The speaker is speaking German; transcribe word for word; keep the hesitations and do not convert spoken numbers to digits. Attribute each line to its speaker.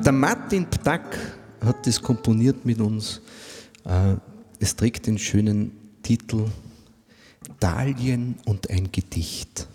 Speaker 1: Der Martin Ptack hat das komponiert mit uns. Es trägt den schönen Titel Dahlien und ein Gedicht.